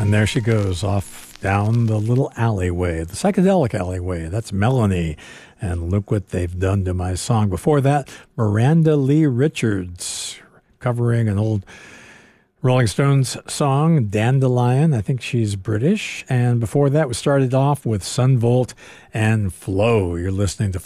And there she goes off down the little alleyway, the psychedelic alleyway. That's Melanie. And look what they've done to my song. Before that, Miranda Lee Richards covering an old Rolling Stones song, Dandelion. I think she's British. And before that, we started off with Sun Volt and Flow. You're listening to